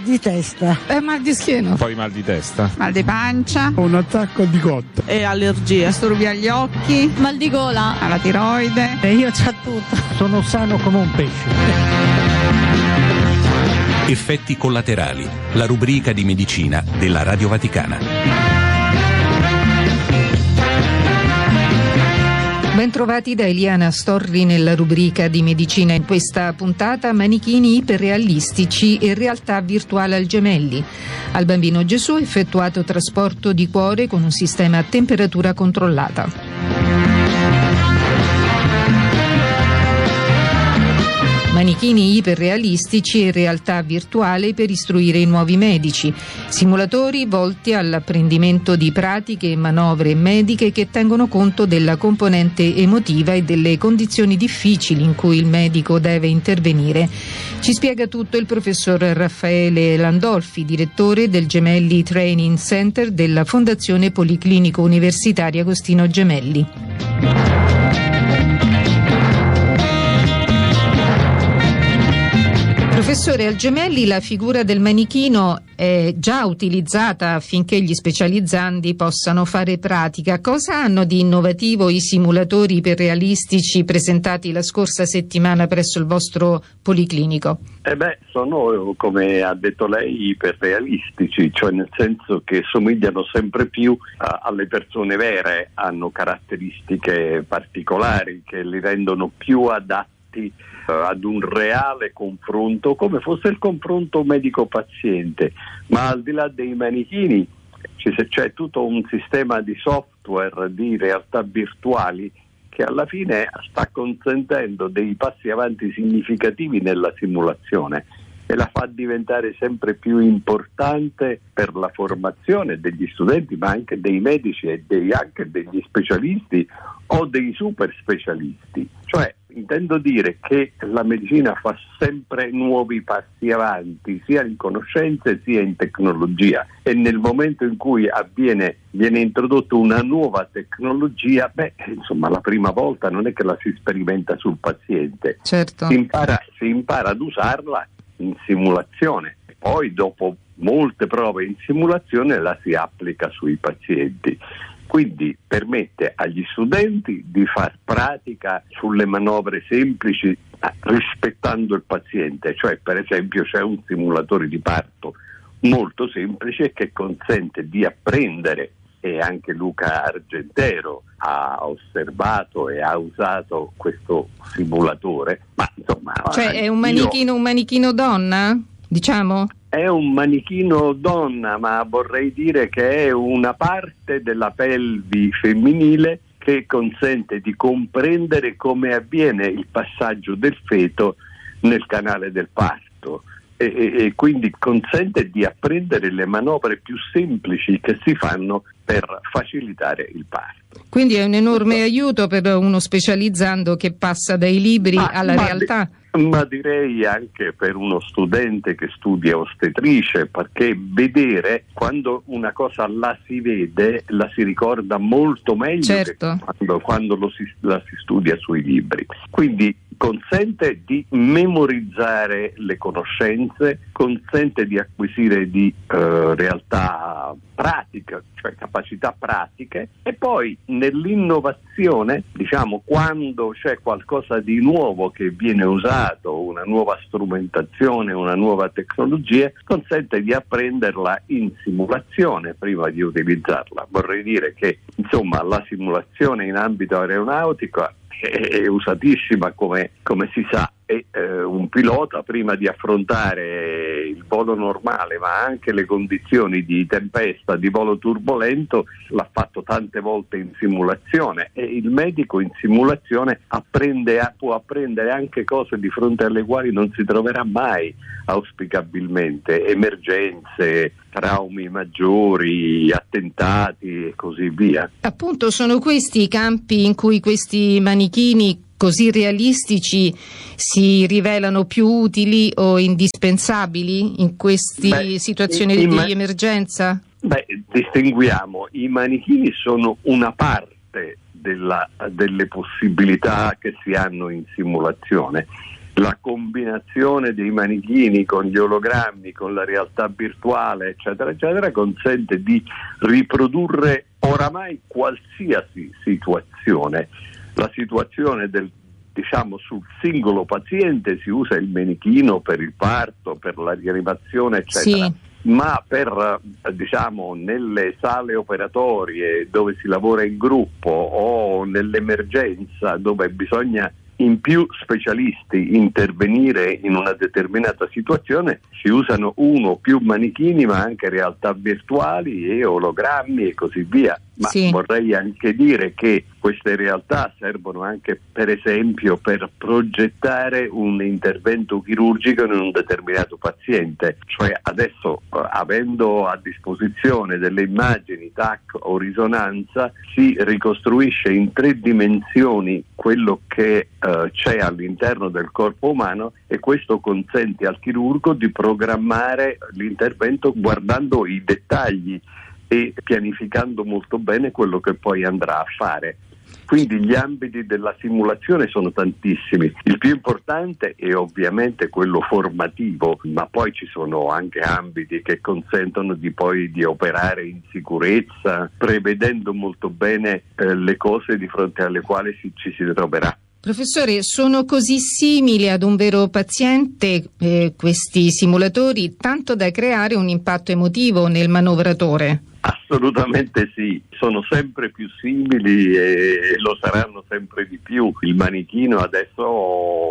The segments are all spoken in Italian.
di testa. Mal di schiena. Poi mal di testa. Mal di pancia. Un attacco di cotta. E allergie. Disturbi agli occhi. Mal di gola. Alla tiroide. E io c'ho tutto. Sono sano come un pesce. Effetti collaterali, la rubrica di medicina della Radio Vaticana. Bentrovati da Eliana Storri nella rubrica di medicina. In questa puntata manichini iperrealistici e realtà virtuale al gemelli. Al bambino Gesù effettuato trasporto di cuore con un sistema a temperatura controllata. Manichini iperrealistici e realtà virtuale per istruire i nuovi medici. Simulatori volti all'apprendimento di pratiche e manovre mediche che tengono conto della componente emotiva e delle condizioni difficili in cui il medico deve intervenire. Ci spiega tutto il professor Raffaele Landolfi, direttore del Gemelli Training Center della Fondazione Policlinico Universitaria Agostino Gemelli. Professore, al Gemelli la figura del manichino è già utilizzata affinché gli specializzandi possano fare pratica. Cosa hanno di innovativo i simulatori iperrealistici presentati la scorsa settimana presso il vostro policlinico? Sono, come ha detto lei, iperrealistici, cioè nel senso che somigliano sempre più alle persone vere, hanno caratteristiche particolari che li rendono più adatti ad un reale confronto, come fosse il confronto medico-paziente. Ma al di là dei manichini c'è tutto un sistema di software, di realtà virtuali che alla fine sta consentendo dei passi avanti significativi nella simulazione e la fa diventare sempre più importante per la formazione degli studenti, ma anche dei medici e anche degli specialisti o dei super specialisti. Cioè, intendo dire che la medicina fa sempre nuovi passi avanti, sia in conoscenze sia in tecnologia, e nel momento in cui viene introdotta una nuova tecnologia, la prima volta non è che la si sperimenta sul paziente, certo. si impara ad usarla in simulazione, e poi dopo molte prove in simulazione la si applica sui pazienti. Quindi permette agli studenti di far pratica sulle manovre semplici rispettando il paziente, cioè per esempio c'è un simulatore di parto molto semplice che consente di apprendere, e anche Luca Argentero ha osservato e ha usato questo simulatore, ma insomma... Cioè è un manichino donna, diciamo? È un manichino donna, ma vorrei dire che è una parte della pelvi femminile che consente di comprendere come avviene il passaggio del feto nel canale del parto e quindi consente di apprendere le manovre più semplici che si fanno per facilitare il parto. Quindi è un enorme aiuto per uno specializzando che passa dai libri alla realtà. Ma direi anche per uno studente che studia ostetrice, perché vedere, quando una cosa la si vede, la si ricorda molto meglio, certo, che quando la si studia sui libri. Quindi consente di memorizzare le conoscenze, consente di acquisire di realtà pratica, cioè capacità pratiche, e poi nell'innovazione, quando c'è qualcosa di nuovo che viene usato, una nuova strumentazione, una nuova tecnologia, consente di apprenderla in simulazione prima di utilizzarla. Vorrei dire che la simulazione in ambito aeronautico è usatissima, come si sa, e un pilota prima di affrontare il volo normale, ma anche le condizioni di tempesta, di volo turbolento, l'ha fatto tante volte in simulazione, e il medico in simulazione può apprendere anche cose di fronte alle quali non si troverà mai, auspicabilmente, emergenze, traumi maggiori, attentati e così via. Appunto, sono questi i campi in cui questi manichini così realistici si rivelano più utili o indispensabili in queste situazioni di emergenza? Distinguiamo, i manichini sono una parte delle possibilità che si hanno in simulazione. la combinazione dei manichini con gli ologrammi, con la realtà virtuale, eccetera, eccetera, consente di riprodurre oramai qualsiasi situazione. La situazione sul singolo paziente si usa il manichino per il parto, per la rianimazione, eccetera. Sì. Ma per nelle sale operatorie dove si lavora in gruppo o nell'emergenza dove bisogna in più specialisti intervenire in una determinata situazione, si usano uno o più manichini, ma anche realtà virtuali e ologrammi e così via. Ma sì, vorrei anche dire che queste realtà servono anche, per esempio, per progettare un intervento chirurgico in un determinato paziente. Cioè adesso, avendo a disposizione delle immagini TAC o risonanza, si ricostruisce in 3 dimensioni quello che c'è all'interno del corpo umano, e questo consente al chirurgo di programmare l'intervento guardando i dettagli e pianificando molto bene quello che poi andrà a fare. Quindi gli ambiti della simulazione sono tantissimi. Il più importante è ovviamente quello formativo, ma poi ci sono anche ambiti che consentono di operare in sicurezza, prevedendo molto bene le cose di fronte alle quali ci si troverà. Professore, sono così simili ad un vero paziente questi simulatori, tanto da creare un impatto emotivo nel manovratore? Assolutamente sì, sono sempre più simili e lo saranno sempre di più. Il manichino adesso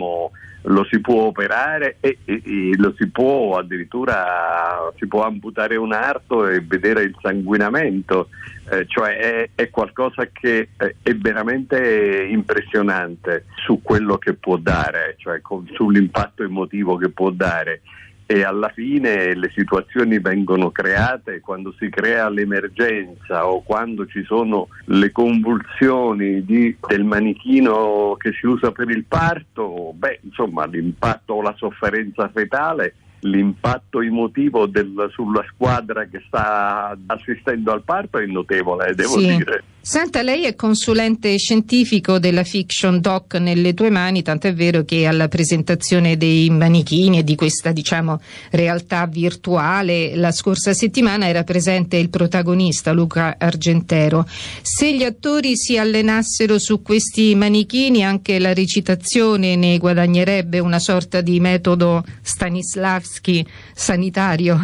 lo si può operare e lo si può addirittura amputare un arto e vedere il sanguinamento, cioè è qualcosa che è veramente impressionante su quello che può dare, cioè sull'impatto emotivo che può dare. E alla fine le situazioni vengono create quando si crea l'emergenza o quando ci sono le convulsioni del manichino che si usa per il parto. L'impatto o la sofferenza fetale, l'impatto emotivo sulla squadra che sta assistendo al parto è notevole, devo dire. Senta, lei è consulente scientifico della Fiction Doc Nelle tue mani, tant'è vero che alla presentazione dei manichini e di questa, realtà virtuale la scorsa settimana era presente il protagonista Luca Argentero. Se gli attori si allenassero su questi manichini, anche la recitazione ne guadagnerebbe una sorta di metodo Stanislavski sanitario?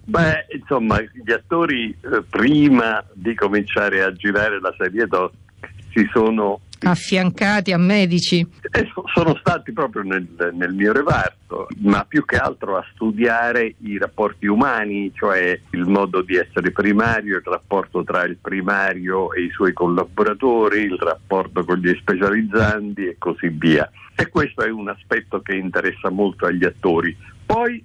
Gli attori prima di cominciare a girare la serie doc si sono affiancati a medici. Sono stati proprio nel mio reparto, ma più che altro a studiare i rapporti umani, cioè il modo di essere primario, il rapporto tra il primario e i suoi collaboratori, il rapporto con gli specializzandi e così via. E questo è un aspetto che interessa molto agli attori. Poi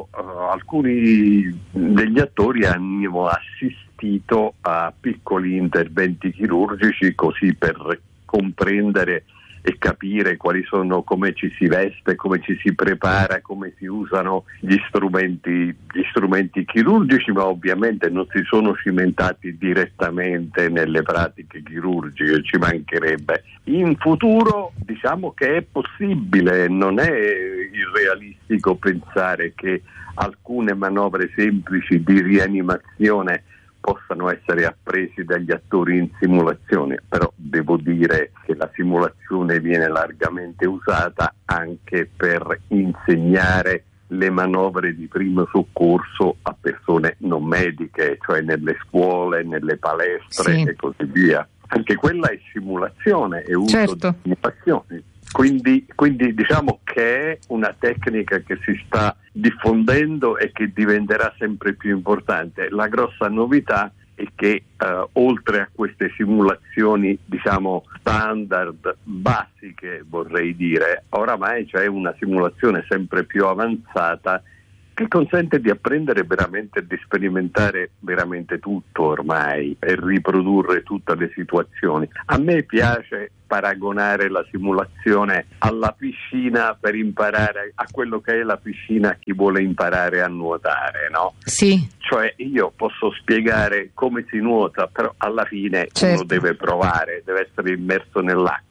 alcuni degli attori hanno assistito a piccoli interventi chirurgici, così per comprendere e capire quali sono, come ci si veste, come ci si prepara, come si usano gli strumenti chirurgici, ma ovviamente non si sono cimentati direttamente nelle pratiche chirurgiche, ci mancherebbe. In futuro che è possibile, non è irrealistico pensare che alcune manovre semplici di rianimazione possano essere appresi dagli attori in simulazione, però devo dire che la simulazione viene largamente usata anche per insegnare le manovre di primo soccorso a persone non mediche, cioè nelle scuole, nelle palestre e così via. Anche quella è simulazione, è uso di simulazioni. Quindi che è una tecnica che si sta diffondendo e che diventerà sempre più importante. La grossa novità è che oltre a queste simulazioni standard, basiche vorrei dire, oramai c'è una simulazione sempre più avanzata che consente di apprendere veramente, di sperimentare veramente tutto ormai e riprodurre tutte le situazioni. A me piace paragonare la simulazione alla piscina per imparare a quello che è la piscina a chi vuole imparare a nuotare, no? Sì. Cioè io posso spiegare come si nuota, però alla fine uno deve provare, deve essere immerso nell'acqua.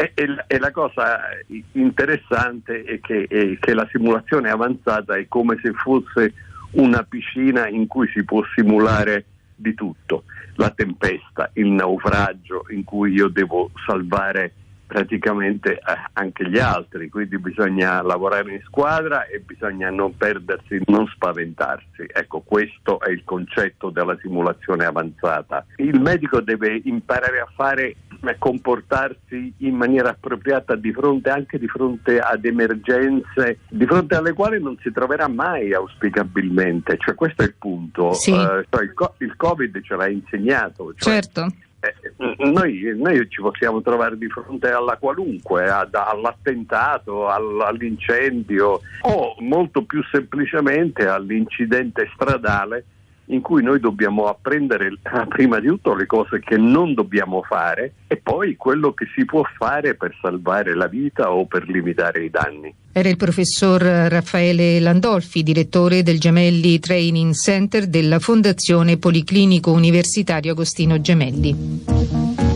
E la cosa interessante è che la simulazione avanzata è come se fosse una piscina in cui si può simulare di tutto, la tempesta, il naufragio in cui io devo salvare praticamente anche gli altri, quindi bisogna lavorare in squadra e bisogna non perdersi, non spaventarsi. Ecco, questo è il concetto della simulazione avanzata. Il medico deve imparare a comportarsi in maniera appropriata anche di fronte ad emergenze di fronte alle quali non si troverà mai auspicabilmente, cioè questo è il punto. Sì. Il Covid ce l'ha insegnato, cioè, Certo. Noi ci possiamo trovare di fronte alla qualunque, all'attentato, all'incendio o molto più semplicemente all'incidente stradale in cui noi dobbiamo apprendere prima di tutto le cose che non dobbiamo fare e poi quello che si può fare per salvare la vita o per limitare i danni. Era il professor Raffaele Landolfi, direttore del Gemelli Training Center della Fondazione Policlinico Universitario Agostino Gemelli.